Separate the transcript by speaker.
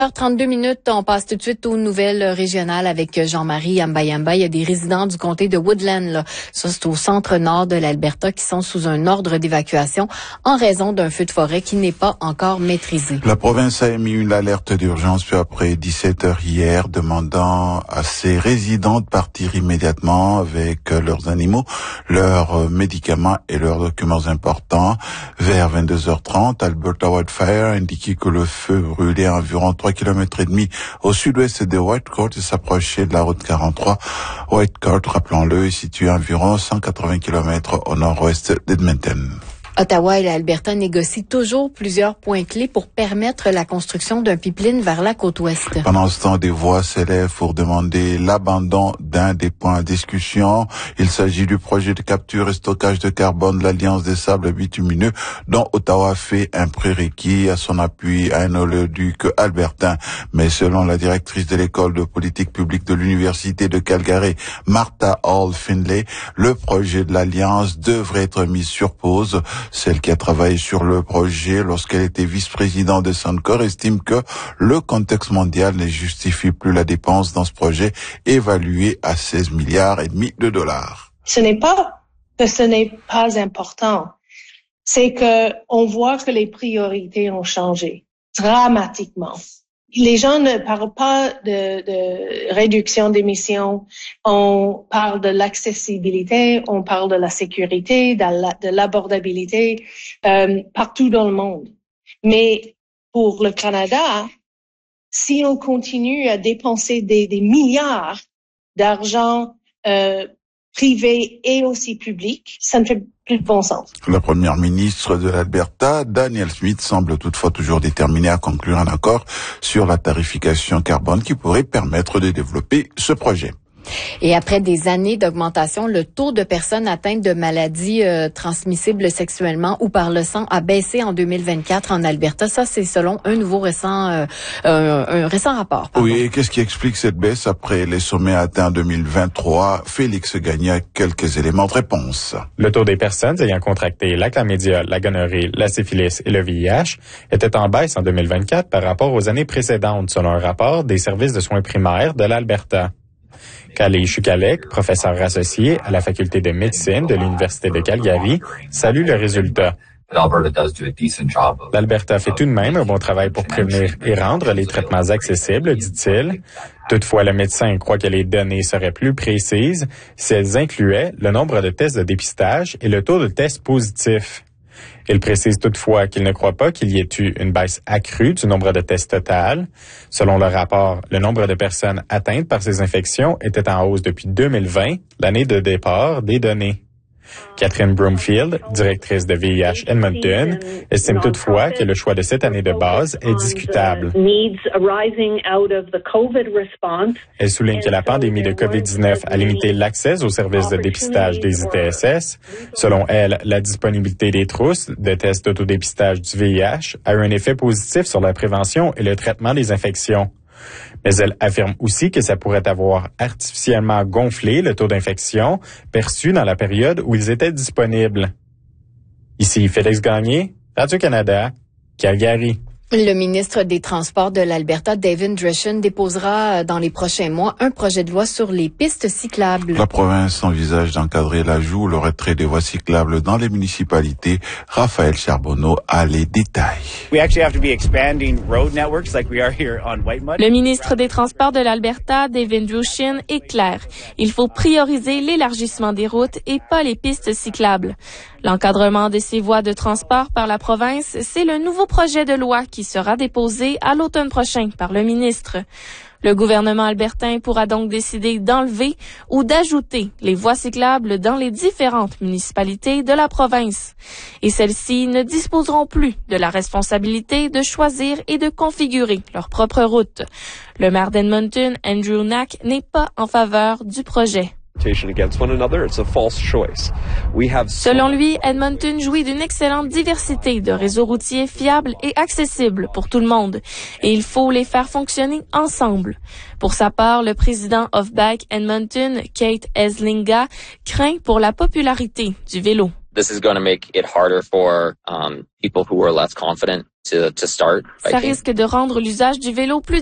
Speaker 1: 32 minutes, on passe tout de suite aux nouvelles régionales avec Jean-Marie Yamba. Il y a des résidents du comté de Woodland, là. Ça, c'est au centre-nord de l'Alberta, qui sont sous un ordre d'évacuation en raison d'un feu de forêt qui n'est pas encore maîtrisé.
Speaker 2: La province a émis une alerte d'urgence peu après 17 heures hier, demandant à ses résidents de partir immédiatement avec leurs animaux, leurs médicaments et leurs documents importants. Vers 22h30, Alberta Wildfire a indiqué que le feu brûlait à environ 3,5 km au sud-ouest de Whitecourt et s'approchait de la route 43. Whitecourt, rappelons-le, est situé à environ 180 km au nord-ouest d'Edmonton.
Speaker 1: Ottawa et l'Alberta négocient toujours plusieurs points clés pour permettre la construction d'un pipeline vers la côte ouest.
Speaker 2: Pendant ce temps, des voix s'élèvent pour demander l'abandon d'un des points en discussion. Il s'agit du projet de capture et stockage de carbone de l'Alliance des sables bitumineux, dont Ottawa fait un prérequis à son appui à un oléoduc albertain. Mais selon la directrice de l'école de politique publique de l'Université de Calgary, Martha Hall Findlay, le projet de l'Alliance devrait être mis sur pause. Celle qui a travaillé sur le projet lorsqu'elle était vice-présidente de Suncor estime que le contexte mondial ne justifie plus la dépense dans ce projet évalué à 16,5 milliards de dollars.
Speaker 3: Ce n'est pas que ce n'est pas important. C'est que on voit que les priorités ont changé dramatiquement. Les gens ne parlent pas de réduction d'émissions, on parle de l'accessibilité, on parle de la sécurité, de l'abordabilité partout dans le monde. Mais pour le Canada, si on continue à dépenser des milliards d'argent privé et aussi public, ça ne fait plus de bon sens.
Speaker 2: La première ministre de l'Alberta, Danielle Smith, semble toutefois toujours déterminée à conclure un accord sur la tarification carbone qui pourrait permettre de développer ce projet.
Speaker 1: Et après des années d'augmentation, le taux de personnes atteintes de maladies transmissibles sexuellement ou par le sang a baissé en 2024 en Alberta. Ça, c'est selon un récent rapport. Pardon.
Speaker 2: Oui, et qu'est-ce qui explique cette baisse après les sommets atteints en 2023? Félix Gagné a quelques éléments de réponse.
Speaker 4: Le taux des personnes ayant contracté la chlamydia, la gonorrhée, la syphilis et le VIH était en baisse en 2024 par rapport aux années précédentes, selon un rapport des services de soins primaires de l'Alberta. Kali Chukalek, professeur associé à la faculté de médecine de l'Université de Calgary, salue le résultat. L'Alberta fait tout de même un bon travail pour prévenir et rendre les traitements accessibles, dit-il. Toutefois, le médecin croit que les données seraient plus précises si elles incluaient le nombre de tests de dépistage et le taux de tests positifs. Il précise toutefois qu'il ne croit pas qu'il y ait eu une baisse accrue du nombre de tests total. Selon le rapport, le nombre de personnes atteintes par ces infections était en hausse depuis 2020, l'année de départ des données. Catherine Broomfield, directrice de VIH Edmonton, estime toutefois que le choix de cette année de base est discutable. Elle souligne que la pandémie de COVID-19 a limité l'accès aux services de dépistage des ITSS. Selon elle, la disponibilité des trousses de tests d'autodépistage du VIH a eu un effet positif sur la prévention et le traitement des infections. Mais elle affirme aussi que ça pourrait avoir artificiellement gonflé le taux d'infection perçu dans la période où ils étaient disponibles. Ici Félix Gagné, Radio-Canada, Calgary.
Speaker 1: Le ministre des Transports de l'Alberta, David Dreschen, déposera dans les prochains mois un projet de loi sur les pistes cyclables.
Speaker 2: La province envisage d'encadrer l'ajout ou le retrait des voies cyclables dans les municipalités. Raphaël Charbonneau a les détails.
Speaker 5: Le ministre des Transports de l'Alberta, David Dreschen, est clair. Il faut prioriser l'élargissement des routes et pas les pistes cyclables. L'encadrement de ces voies de transport par la province, c'est le nouveau projet de loi qui sera déposé à l'automne prochain par le ministre. Le gouvernement albertain pourra donc décider d'enlever ou d'ajouter les voies cyclables dans les différentes municipalités de la province. Et celles-ci ne disposeront plus de la responsabilité de choisir et de configurer leur propre route. Le maire d'Edmonton, Andrew Knack, n'est pas en faveur du projet. Selon lui, Edmonton jouit d'une excellente diversité de réseaux routiers fiables et accessibles pour tout le monde, et il faut les faire fonctionner ensemble. Pour sa part, le président of Bike Edmonton, Kate Eslinga, craint pour la popularité du vélo.
Speaker 6: this is going to make it harder for people who are less confident to start biking.
Speaker 5: Ça risque de rendre l'usage du vélo plus